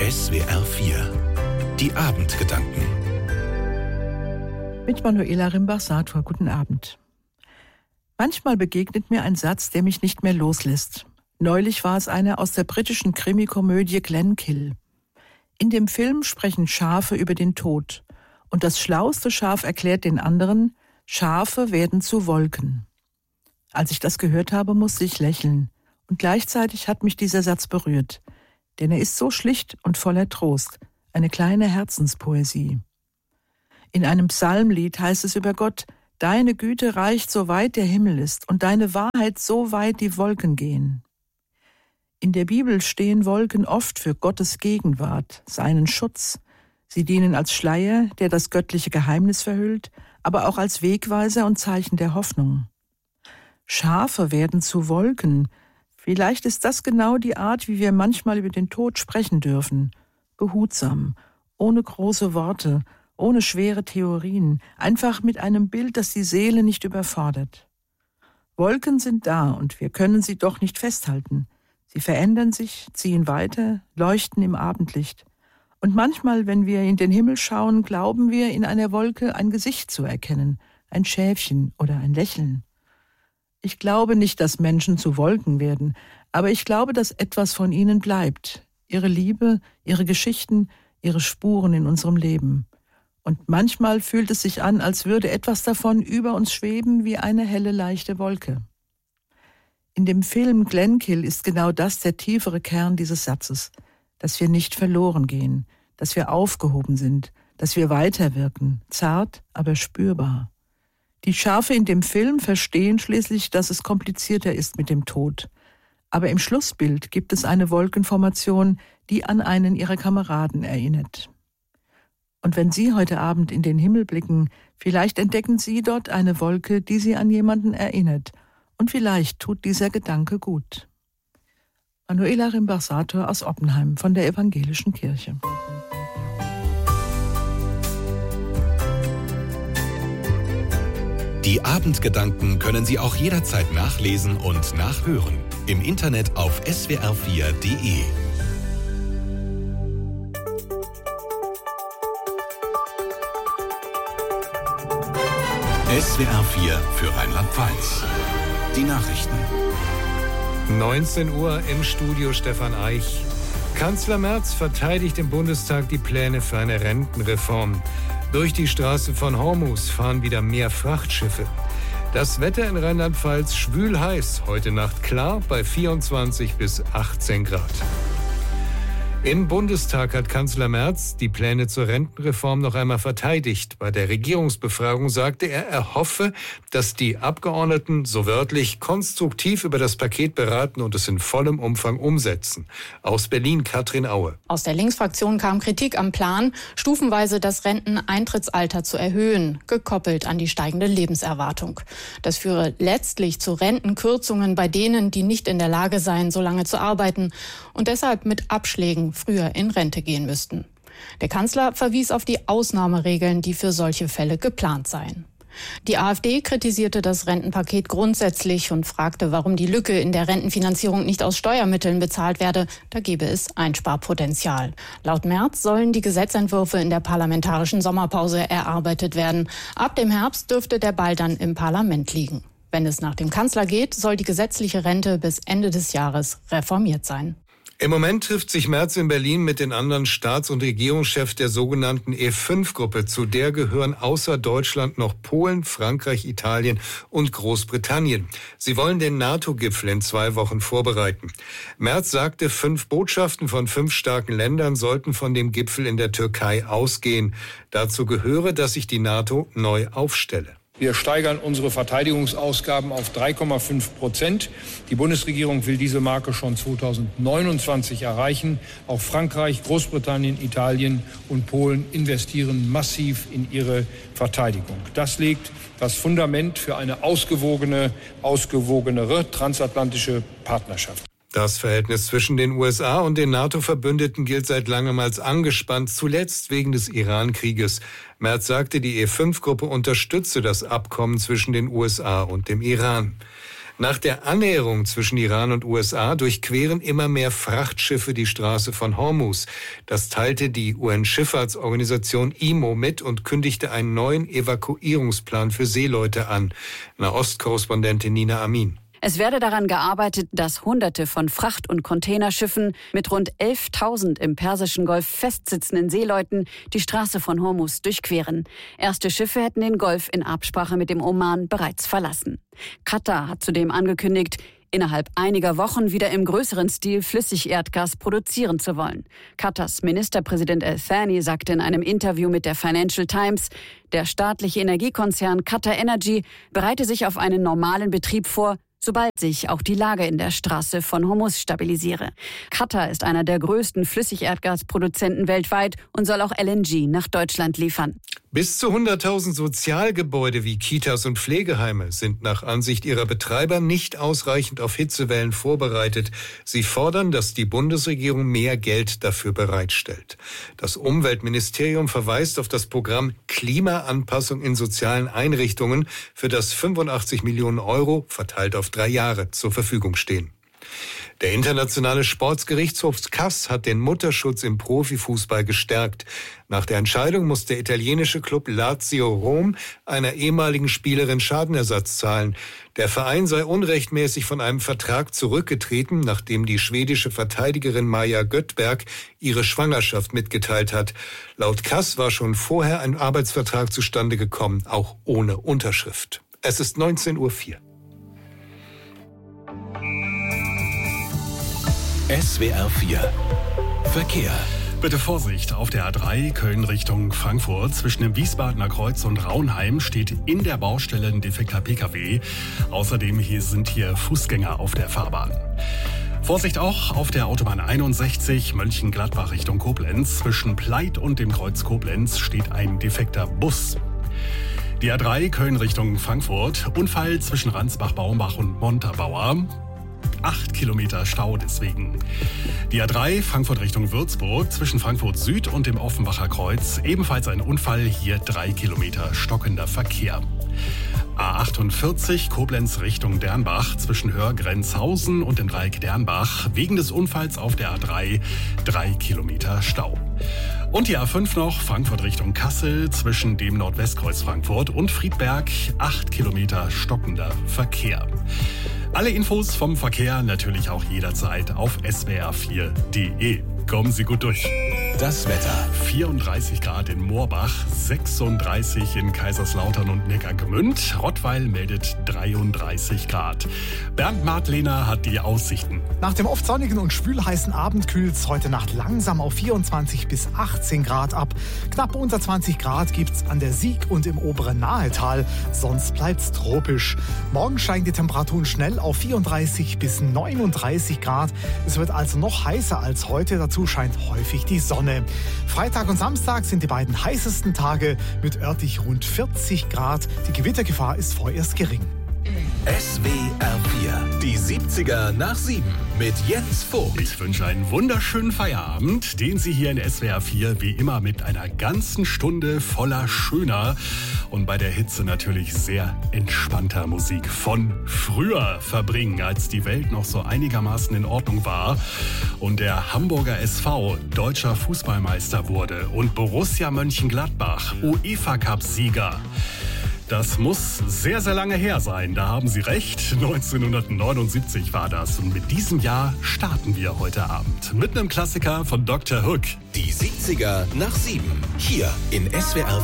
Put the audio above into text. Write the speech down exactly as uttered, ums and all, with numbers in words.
S W R vier. Die Abendgedanken. Mit Manuela Rimbach-Sator, guten Abend. Manchmal begegnet mir ein Satz, der mich nicht mehr loslässt. Neulich war es einer aus der britischen Krimikomödie Glenkill. In dem Film sprechen Schafe über den Tod. Und das schlauste Schaf erklärt den anderen, Schafe werden zu Wolken. Als ich das gehört habe, musste ich lächeln. Und gleichzeitig hat mich dieser Satz berührt. Denn er ist so schlicht und voller Trost. Eine kleine Herzenspoesie. In einem Psalmlied heißt es über Gott, deine Güte reicht so weit der Himmel ist und deine Wahrheit so weit die Wolken gehen. In der Bibel stehen Wolken oft für Gottes Gegenwart, seinen Schutz. Sie dienen als Schleier, der das göttliche Geheimnis verhüllt, aber auch als Wegweiser und Zeichen der Hoffnung. Schafe werden zu Wolken. Vielleicht ist das genau die Art, wie wir manchmal über den Tod sprechen dürfen. Behutsam, ohne große Worte, ohne schwere Theorien, einfach mit einem Bild, das die Seele nicht überfordert. Wolken sind da und wir können sie doch nicht festhalten. Sie verändern sich, ziehen weiter, leuchten im Abendlicht. Und manchmal, wenn wir in den Himmel schauen, glauben wir, in einer Wolke ein Gesicht zu erkennen, ein Schäfchen oder ein Lächeln. Ich glaube nicht, dass Menschen zu Wolken werden, aber ich glaube, dass etwas von ihnen bleibt. Ihre Liebe, ihre Geschichten, ihre Spuren in unserem Leben. Und manchmal fühlt es sich an, als würde etwas davon über uns schweben wie eine helle, leichte Wolke. In dem Film Glenkill ist genau das der tiefere Kern dieses Satzes, dass wir nicht verloren gehen, dass wir aufgehoben sind, dass wir weiterwirken, zart, aber spürbar. Die Schafe in dem Film verstehen schließlich, dass es komplizierter ist mit dem Tod. Aber im Schlussbild gibt es eine Wolkenformation, die an einen ihrer Kameraden erinnert. Und wenn Sie heute Abend in den Himmel blicken, vielleicht entdecken Sie dort eine Wolke, die Sie an jemanden erinnert. Und vielleicht tut dieser Gedanke gut. Manuela Rimbach-Sator aus Oppenheim von der Evangelischen Kirche. Die Abendgedanken können Sie auch jederzeit nachlesen und nachhören. Im Internet auf S W R vier Punkt de. S W R vier für Rheinland-Pfalz. Die Nachrichten. neunzehn Uhr im Studio Stefan Eich. Kanzler Merz verteidigt im Bundestag die Pläne für eine Rentenreform. Durch die Straße von Hormuz fahren wieder mehr Frachtschiffe. Das Wetter in Rheinland-Pfalz schwül heiß, heute Nacht klar bei vierundzwanzig bis achtzehn Grad. Im Bundestag hat Kanzler Merz die Pläne zur Rentenreform noch einmal verteidigt. Bei der Regierungsbefragung sagte er, er hoffe, dass die Abgeordneten, so wörtlich, konstruktiv über das Paket beraten und es in vollem Umfang umsetzen. Aus Berlin Katrin Aue. Aus der Linksfraktion kam Kritik am Plan, stufenweise das Renteneintrittsalter zu erhöhen, gekoppelt an die steigende Lebenserwartung. Das führe letztlich zu Rentenkürzungen bei denen, die nicht in der Lage seien, so lange zu arbeiten und deshalb mit Abschlägen früher in Rente gehen müssten. Der Kanzler verwies auf die Ausnahmeregeln, die für solche Fälle geplant seien. Die AfD kritisierte das Rentenpaket grundsätzlich und fragte, warum die Lücke in der Rentenfinanzierung nicht aus Steuermitteln bezahlt werde. Da gebe es Einsparpotenzial. Laut Merz sollen die Gesetzentwürfe in der parlamentarischen Sommerpause erarbeitet werden. Ab dem Herbst dürfte der Ball dann im Parlament liegen. Wenn es nach dem Kanzler geht, soll die gesetzliche Rente bis Ende des Jahres reformiert sein. Im Moment trifft sich Merz in Berlin mit den anderen Staats- und Regierungschefs der sogenannten E fünf Gruppe. Zu der gehören außer Deutschland noch Polen, Frankreich, Italien und Großbritannien. Sie wollen den NATO-Gipfel in zwei Wochen vorbereiten. Merz sagte, fünf Botschaften von fünf starken Ländern sollten von dem Gipfel in der Türkei ausgehen. Dazu gehöre, dass sich die NATO neu aufstelle. Wir steigern unsere Verteidigungsausgaben auf drei Komma fünf Prozent. Die Bundesregierung will diese Marke schon zweitausendneunundzwanzig erreichen. Auch Frankreich, Großbritannien, Italien und Polen investieren massiv in ihre Verteidigung. Das legt das Fundament für eine ausgewogene, ausgewogenere transatlantische Partnerschaft. Das Verhältnis zwischen den U S A und den NATO-Verbündeten gilt seit langem als angespannt, zuletzt wegen des Iran-Krieges. Merz sagte, die E fünf Gruppe unterstütze das Abkommen zwischen den U S A und dem Iran. Nach der Annäherung zwischen Iran und U S A durchqueren immer mehr Frachtschiffe die Straße von Hormuz. Das teilte die U N-Schifffahrtsorganisation I M O mit und kündigte einen neuen Evakuierungsplan für Seeleute an. Nahostkorrespondentin Nina Amin. Es werde daran gearbeitet, dass Hunderte von Fracht- und Containerschiffen mit rund elftausend im Persischen Golf festsitzenden Seeleuten die Straße von Hormuz durchqueren. Erste Schiffe hätten den Golf in Absprache mit dem Oman bereits verlassen. Katar hat zudem angekündigt, innerhalb einiger Wochen wieder im größeren Stil Flüssigerdgas produzieren zu wollen. Katars Ministerpräsident Al-Thani sagte in einem Interview mit der Financial Times, der staatliche Energiekonzern Qatar Energy bereite sich auf einen normalen Betrieb vor, sobald sich auch die Lage in der Straße von Hormuz stabilisiere. Katar ist einer der größten Flüssigerdgasproduzenten weltweit und soll auch L N G nach Deutschland liefern. Bis zu hunderttausend Sozialgebäude wie Kitas und Pflegeheime sind nach Ansicht ihrer Betreiber nicht ausreichend auf Hitzewellen vorbereitet. Sie fordern, dass die Bundesregierung mehr Geld dafür bereitstellt. Das Umweltministerium verweist auf das Programm Klimaanpassung in sozialen Einrichtungen, für das fünfundachtzig Millionen Euro, verteilt auf drei Jahre, zur Verfügung stehen. Der internationale Sportgerichtshof Kass hat den Mutterschutz im Profifußball gestärkt. Nach der Entscheidung muss der italienische Club Lazio Rom einer ehemaligen Spielerin Schadenersatz zahlen. Der Verein sei unrechtmäßig von einem Vertrag zurückgetreten, nachdem die schwedische Verteidigerin Maja Göttberg ihre Schwangerschaft mitgeteilt hat. Laut Kass war schon vorher ein Arbeitsvertrag zustande gekommen, auch ohne Unterschrift. Es ist neunzehn Uhr vier. S W R vier Verkehr. Bitte Vorsicht, auf der A drei Köln Richtung Frankfurt. Zwischen dem Wiesbadener Kreuz und Raunheim steht in der Baustelle ein defekter P K W. Außerdem hier sind hier Fußgänger auf der Fahrbahn. Vorsicht auch auf der Autobahn einundsechzig Mönchengladbach Richtung Koblenz. Zwischen Pleit und dem Kreuz Koblenz steht ein defekter Bus. Die A drei Köln Richtung Frankfurt. Unfall zwischen Ransbach-Baumbach und Montabaur. Acht Kilometer Stau deswegen. Die A drei Frankfurt Richtung Würzburg zwischen Frankfurt Süd und dem Offenbacher Kreuz. Ebenfalls ein Unfall, hier drei Kilometer stockender Verkehr. A achtundvierzig Koblenz Richtung Dernbach zwischen Hörgrenzhausen und dem Dreieck Dernbach. Wegen des Unfalls auf der A drei drei Kilometer Stau. Und die A fünf noch, Frankfurt Richtung Kassel zwischen dem Nordwestkreuz Frankfurt und Friedberg. Acht Kilometer stockender Verkehr. Alle Infos vom Verkehr natürlich auch jederzeit auf S W R vier Punkt de. Kommen Sie gut durch. Das Wetter. vierunddreißig Grad in Moorbach, sechsunddreißig in Kaiserslautern und Neckargemünd. Rottweil meldet dreiunddreißig Grad. Bernd Martlehner hat die Aussichten. Nach dem oft sonnigen und schwülheißen Abend kühlt's heute Nacht langsam auf vierundzwanzig bis achtzehn Grad ab. Knapp unter zwanzig Grad gibt's an der Sieg und im oberen Nahetal. Sonst bleibt's tropisch. Morgen steigen die Temperaturen schnell auf vierunddreißig bis neununddreißig Grad. Es wird also noch heißer als heute. Dazu scheint häufig die Sonne. Freitag und Samstag sind die beiden heißesten Tage mit örtlich rund vierzig Grad. Die Gewittergefahr ist vorerst gering. S W R vier, die siebziger nach sieben mit Jens Vogt. Ich wünsche einen wunderschönen Feierabend, den Sie hier in S W R vier wie immer mit einer ganzen Stunde voller schöner und bei der Hitze natürlich sehr entspannter Musik von früher verbringen, als die Welt noch so einigermaßen in Ordnung war und der Hamburger S V deutscher Fußballmeister wurde und Borussia Mönchengladbach UEFA-Cup-Sieger. Das muss sehr, sehr lange her sein. Da haben Sie recht. neunzehnhundertneunundsiebzig war das. Und mit diesem Jahr starten wir heute Abend mit einem Klassiker von Doktor Hook. Die siebziger nach sieben. Hier in S W R